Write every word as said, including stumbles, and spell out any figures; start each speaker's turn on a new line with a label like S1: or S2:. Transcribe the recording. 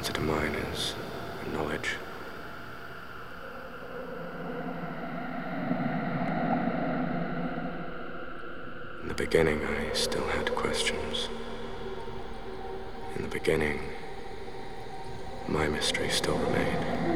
S1: answer to mine is knowledge. In the beginning, I still had questions. In the beginning, my mystery still remained.